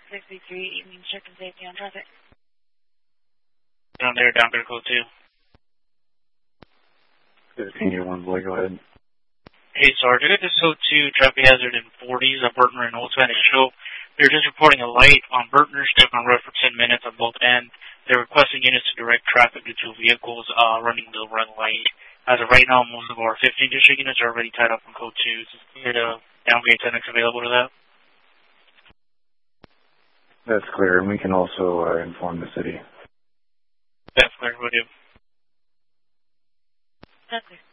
633, evening check and safety on traffic. Down there, down code 2. 15-1, boy, go ahead. Hey, Sarge, I got this code 2 traffic hazard in 40s on Burtner and Old Spanish Show. They're just reporting a light on Burtner, stuck on road for 10 minutes on both ends. They're requesting units to direct traffic to two vehicles running the red light. As of right now, most of our 15 district units are already tied up in code 2. Is there a downgate 10X available to that? That's clear, and we can also inform the city. That's clear, will do. That's clear.